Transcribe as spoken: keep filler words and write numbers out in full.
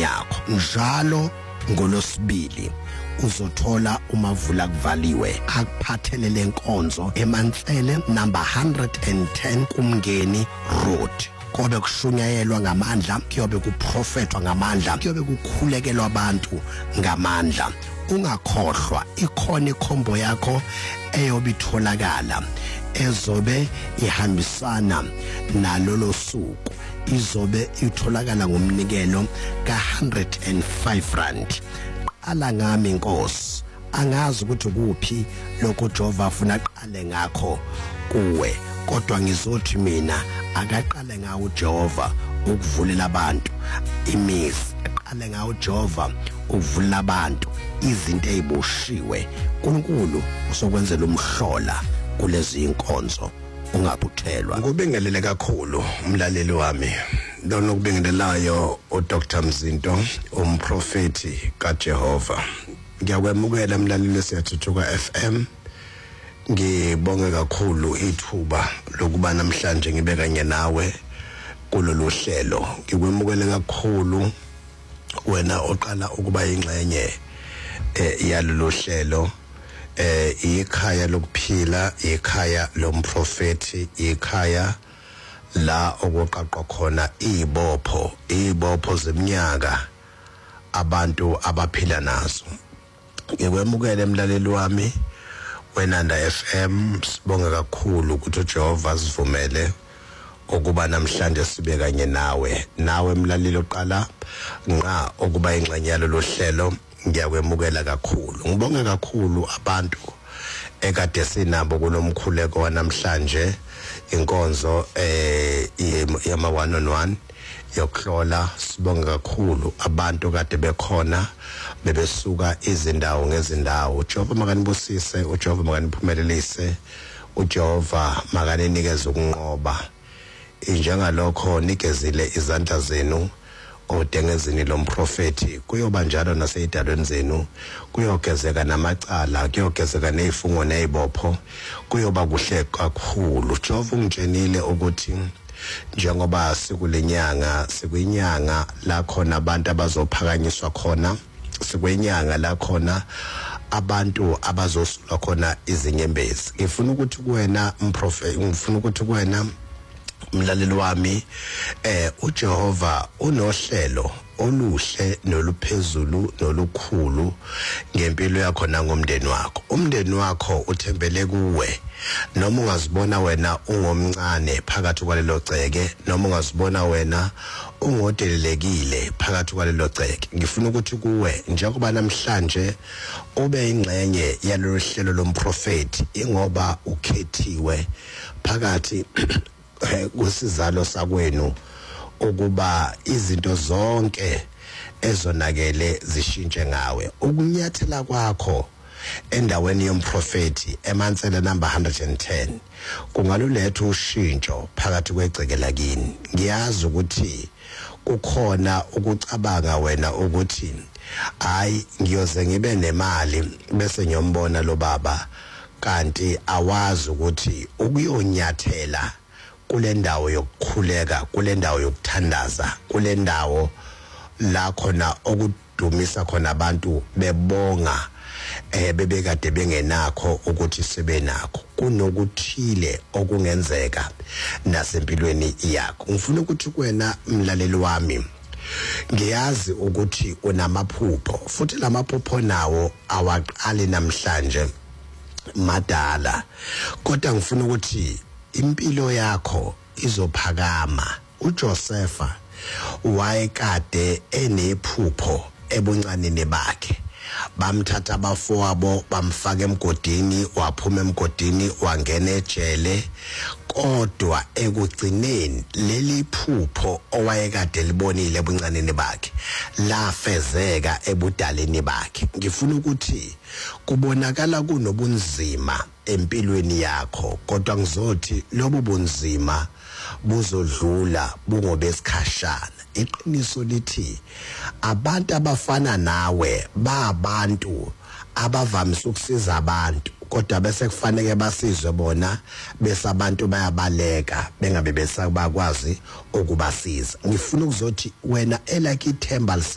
yakho. Njalo ngolosibili uzothola umavula kuvaliwe akuphathele lenkonzo eMantsele number one ten kuMngeni Road. Kobe kushunyayelwa ngamandla, kuyobe kuprofetwa ngamandla, kuyobe kukhulekelwa abantu ngamandla. Ungakhohlwa ikhona ikhombo yakho eyobitholakala ezobe ihambisana nalolo suku, izobe itholakala ngomnikelo ka one hundred five rand. Ala ngami Nkosi, angazi ukuthi kuphi lokho Jehova afuna aqale ngakho kuwe, kodwa ngizothi mina akaqale ngawo Jehova ukuvulela abantu imizi, aqale ngawo Jehova ukuvulela abantu izinto eziboshiwe. uNkulunkulu usokwenzela umhlola kulezi inkonzo, ungaphuthelwa. Ngubingelele kakhulu umlaleli wami, lona ukubingelelayo uDr Mzinto, umprofeti kaJehova. Ngiyakwemukela mlaleli siyathuthuka F M. Ngibonge kakhulu ithuba lokuba namhlanje ngibe kanye nawe kulolu hlelo. Ngikwemukele kakhulu wena oqala ukuba ingxenye eh yalolu hlelo, eh ikhaya lokuphila, ikhaya lomprofeti, ikhaya la okuqaqwa khona ibopho ibopho zeminyaka abantu abaphila nazo. Ngikwemukele emlaleli wami wenanda F M. Sibonga kakhulu ukuthi uJehova sivumele ukuba namhlanje sibe kanye nawe nawe emlaleli oqala nqa ukuba ingxenye yalo hlelo. Ngiyakwemukela kakhulu, ngibonga kakhulu abantu ekade sinabo kulomkhuleko wanamhlanje, inkonzo eh yama one on one yokuhlola. Sibonga kakhulu abantu kade bekhona bebesuka izindawo ngezindawo. uJehova makanibusise, uJehova makaniphumelelise, uJehova makaninikeze ukunqoba njengalokho nikezile izandla zenu odengezini lomprofeti. Kuyoba njalo naseyidalweni zenu, kuyogezeka namacala, kuyogezeka nezifungo nezibopho, kuyoba kuhle kakhulu. Jehova ungitshenile ukuthi njengoba sikulenyanga sikuyinyanga la khona abantu abazophakanyiswa khona, sikuyinyanga la khona abantu abazosula khona izinyembezi. Ngifuna ukuthi kuwena umprofeti, ngifuna ukuthi kuwena umlaleli wami, eh uJehova unohlelo oluhle noluphezulu nolukhulu ngempilo yakho nangomndeni wakho. Umndeni wakho uthembele kuwe, noma ungazibona wena ungomncane phakathi kwalelo ceke, noma ungazibona wena ungodelelekile phakathi kwalelo ceke. Ngifuna ukuthi kuwe njengoba namhlanje ube ingxenye yalolu hlelo lomprofeti, ingoba ukhethiwe phakathi kusizalo sakwenu ukuba izinto zonke ezonakele zishintshe ngawe. Ukunyathela kwakho endaweni yomprofeti eMantsele number one ten kungaluletha ushintsho phakathi kwegceke lakini. Ngiyazi ukuthi kukhona ukucabanga wena ukuthi hayi ngiyoze ngibe nemali bese ngiyombona lo baba, kanti awazi ukuthi ukuyonyathela kule ndawo yokukhuleka, kule ndawo yokuthandaza, kule ndawo la khona okudumisa khona abantu bebonga eh bebekade bengenakho ukuthi sebenakho, kunokuthile okungenzeka nasempilweni yakho. Ngifuna ukuthi kuwena mlaleli wami, ngiyazi ukuthi unamaphupho, futhi lamaphupho nawo awaqali namhlanje madala, kodwa ngifuna ukuthi impilo yakho izophakama. uJosepha wayekade enephupho ebuncaneni bakhe, bamthatha abafowabo bamfaka emgodini, waphuma emgodini wangena ejele, kodwa ekugcineni leli phupho owayekade libonile ebuncaneni bakhe lafezeka ebudaleni bakhe. Ngifuna ukuthi kubonakala kunobunzima empilweni yakho, kodwa ngizothi lobu bunzima buzodlula bungobesikhashana. Iqiniso lithi abantu abafana nawe babantu abavamise ukusiza abantu, kodwa bese kufanele basizwe bona bese abantu bayabaleka bengabe besakwazi ukubasiza. Ngifuna ukuzothi wena elakhe ithemba